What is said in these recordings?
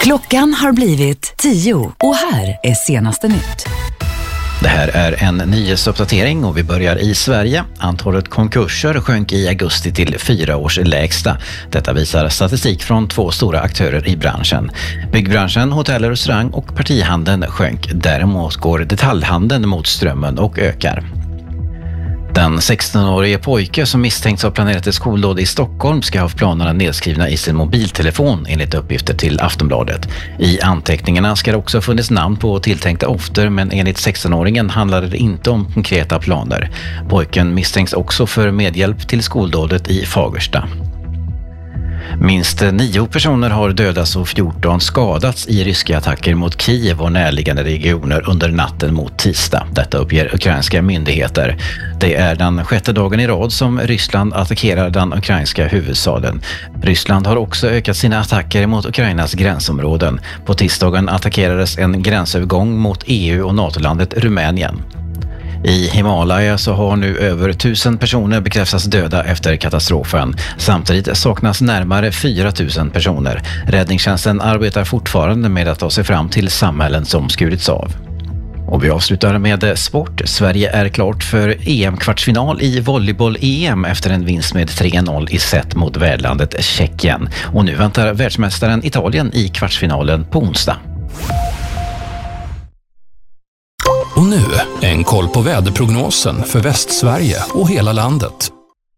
Klockan har blivit 10 och här är senaste nytt. Det här är en nyhetsuppdatering och vi börjar i Sverige. Antalet konkurser sjönk i augusti till 4 års lägsta. Detta visar statistik från 2 stora aktörer i branschen. Byggbranschen, hotell och restaurang och partihandeln sjönk. Däremot går detaljhandeln mot strömmen och ökar. Den 16-årige pojke som misstänks ha planerat ett skoldåd i Stockholm ska ha haft planerna nedskrivna i sin mobiltelefon enligt uppgifter till Aftonbladet. I anteckningarna ska det också funnits namn på tilltänkta offer, men enligt 16-åringen handlade det inte om konkreta planer. Pojken misstänks också för medhjälp till skoldådet i Fagersta. Minst 9 personer har dödats och 14 skadats i ryska attacker mot Kiev och närliggande regioner under natten mot tisdag. Detta uppger ukrainska myndigheter. Det är den 6:e dagen i rad som Ryssland attackerar den ukrainska huvudstaden. Ryssland har också ökat sina attacker mot Ukrainas gränsområden. På tisdagen attackerades en gränsövergång mot EU- och NATO-landet Rumänien. I Himalaya så har nu över 1000 personer bekräftats döda efter katastrofen. Samtidigt saknas närmare 4000 personer. Räddningstjänsten arbetar fortfarande med att ta sig fram till samhällen som skurits av. Och vi avslutar med sport. Sverige är klart för EM-kvartsfinal i volleyboll-EM efter en vinst med 3-0 i set mot värdlandet Tjeckien. Och nu väntar världsmästaren Italien i kvartsfinalen på onsdag. Och nu en koll på väderprognosen för Västsverige och hela landet.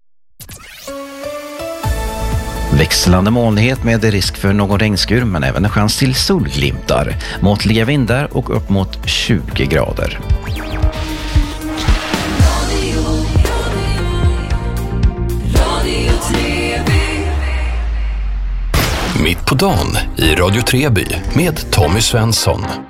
Växlande molnighet med risk för någon regnskur men även en chans till solglimtar. Måttliga vindar och upp mot 20 grader. Mitt på dagen i Radio Treby med Tommy Svensson.